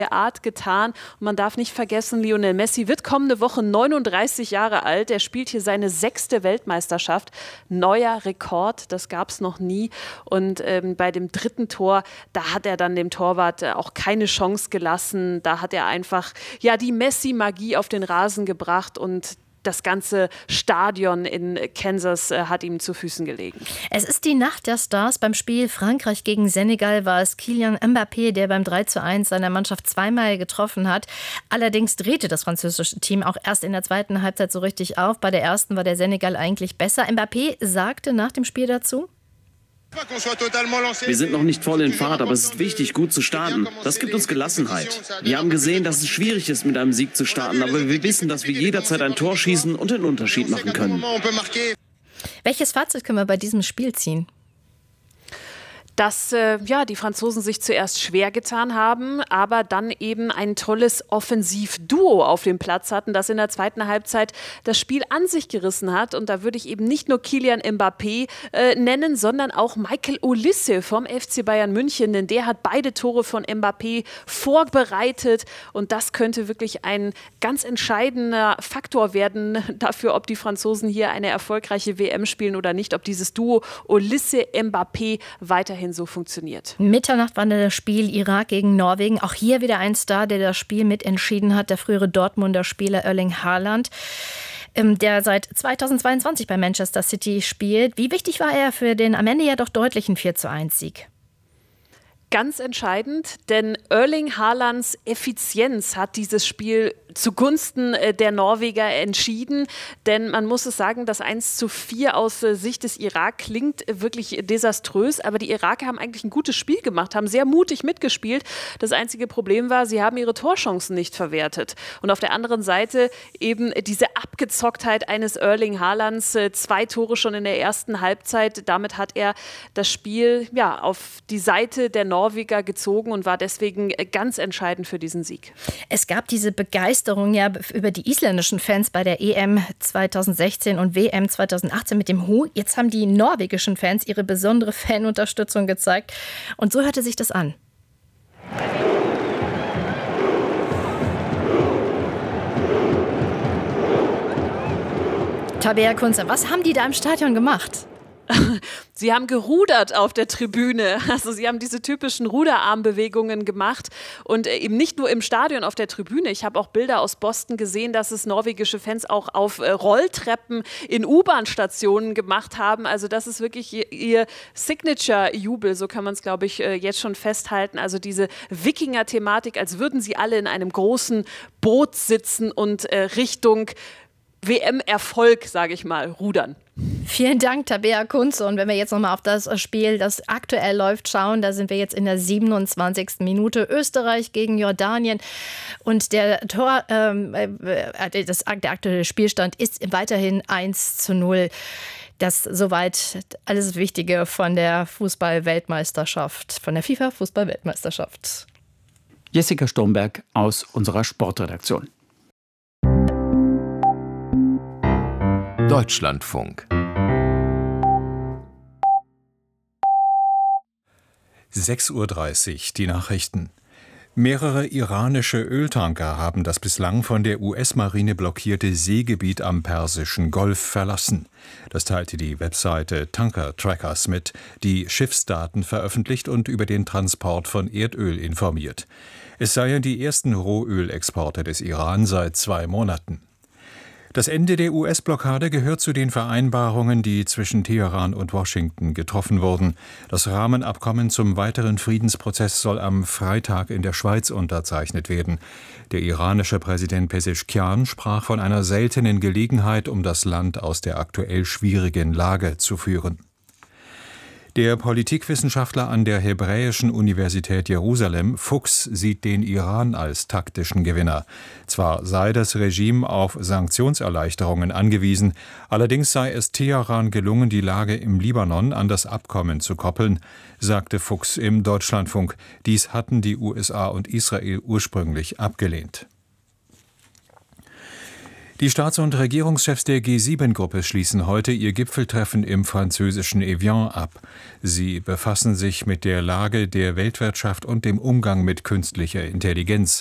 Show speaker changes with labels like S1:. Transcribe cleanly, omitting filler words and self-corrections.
S1: Art getan. Und man darf nicht vergessen, Lionel Messi wird kommende Woche 39 Jahre alt. Er spielt hier seine 6. Weltmeisterschaft. Neuer Rekord, das gab es noch nie. Und bei dem 3. Tor, da hat er dann dem Torwart auch keine Chance gelassen. Da hat er einfach die Messi-Magie auf den Rasen gebracht und das ganze Stadion in Kansas hat ihm zu Füßen gelegen.
S2: Es ist die Nacht der Stars. Beim Spiel Frankreich gegen Senegal war es Kylian Mbappé, der beim 3:1 seiner Mannschaft zweimal getroffen hat. Allerdings drehte das französische Team auch erst in der zweiten Halbzeit so richtig auf. Bei der ersten war der Senegal eigentlich besser. Mbappé sagte nach dem Spiel dazu:
S3: Wir sind noch nicht voll in Fahrt, aber es ist wichtig, gut zu starten. Das gibt uns Gelassenheit. Wir haben gesehen, dass es schwierig ist, mit einem Sieg zu starten, aber wir wissen, dass wir jederzeit ein Tor schießen und den Unterschied machen können.
S2: Welches Fazit können wir bei diesem Spiel ziehen?
S1: Dass die Franzosen sich zuerst schwer getan haben, aber dann eben ein tolles Offensivduo auf dem Platz hatten, das in der zweiten Halbzeit das Spiel an sich gerissen hat. Und da würde ich eben nicht nur Kylian Mbappé nennen, sondern auch Michael Olise vom FC Bayern München, denn der hat beide Tore von Mbappé vorbereitet. Und das könnte wirklich ein ganz entscheidender Faktor werden dafür, ob die Franzosen hier eine erfolgreiche WM spielen oder nicht, ob dieses Duo Olise-Mbappé weiterhin so funktioniert.
S2: Mitternacht war das Spiel Irak gegen Norwegen. Auch hier wieder ein Star, der das Spiel mitentschieden hat, der frühere Dortmunder Spieler Erling Haaland, der seit 2022 bei Manchester City spielt. Wie wichtig war er für den am Ende ja doch deutlichen 4:1-Sieg?
S1: Ganz entscheidend, denn Erling Haalands Effizienz hat dieses Spiel zugunsten der Norweger entschieden. Denn man muss es sagen, das 1:4 aus Sicht des Irak klingt wirklich desaströs. Aber die Iraker haben eigentlich ein gutes Spiel gemacht, haben sehr mutig mitgespielt. Das einzige Problem war, sie haben ihre Torchancen nicht verwertet. Und auf der anderen Seite eben diese Abgezocktheit eines Erling Haalands. 2 Tore schon in der ersten Halbzeit. Damit hat er das Spiel auf die Seite der Norweger gezogen und war deswegen ganz entscheidend für diesen Sieg.
S2: Es gab diese Begeisterung über die isländischen Fans bei der EM 2016 und WM 2018 mit dem Hu. Jetzt haben die norwegischen Fans ihre besondere Fanunterstützung gezeigt. Und so hörte sich das an. Tabea Kunze, was haben die da im Stadion gemacht?
S1: Sie haben gerudert auf der Tribüne. Also sie haben diese typischen Ruderarmbewegungen gemacht und eben nicht nur im Stadion auf der Tribüne. Ich habe auch Bilder aus Boston gesehen, dass es norwegische Fans auch auf Rolltreppen in U-Bahn-Stationen gemacht haben. Also das ist wirklich ihr Signature-Jubel, so kann man es, glaube ich, jetzt schon festhalten. Also diese Wikinger-Thematik, als würden sie alle in einem großen Boot sitzen und Richtung WM-Erfolg, sage ich mal, rudern.
S2: Vielen Dank, Tabea Kunze. Und wenn wir jetzt nochmal auf das Spiel, das aktuell läuft, schauen, da sind wir jetzt in der 27. Minute. Österreich gegen Jordanien. Und der aktuelle Spielstand ist weiterhin 1:0. Das soweit alles Wichtige von der Fußball-Weltmeisterschaft, von der FIFA-Fußball-Weltmeisterschaft.
S4: Jessica Sturmberg aus unserer Sportredaktion.
S5: Deutschlandfunk. 6:30 Uhr, die Nachrichten. Mehrere iranische Öltanker haben das bislang von der US-Marine blockierte Seegebiet am Persischen Golf verlassen. Das teilte die Webseite Tanker Trackers mit, die Schiffsdaten veröffentlicht und über den Transport von Erdöl informiert. Es seien die ersten Rohölexporte des Iran seit 2 Monaten. Das Ende der US-Blockade gehört zu den Vereinbarungen, die zwischen Teheran und Washington getroffen wurden. Das Rahmenabkommen zum weiteren Friedensprozess soll am Freitag in der Schweiz unterzeichnet werden. Der iranische Präsident Pezeshkian sprach von einer seltenen Gelegenheit, um das Land aus der aktuell schwierigen Lage zu führen. Der Politikwissenschaftler an der Hebräischen Universität Jerusalem, Fuchs, sieht den Iran als taktischen Gewinner. Zwar sei das Regime auf Sanktionserleichterungen angewiesen, allerdings sei es Teheran gelungen, die Lage im Libanon an das Abkommen zu koppeln, sagte Fuchs im Deutschlandfunk. Dies hatten die USA und Israel ursprünglich abgelehnt. Die Staats- und Regierungschefs der G7-Gruppe schließen heute ihr Gipfeltreffen im französischen Evian ab. Sie befassen sich mit der Lage der Weltwirtschaft und dem Umgang mit künstlicher Intelligenz.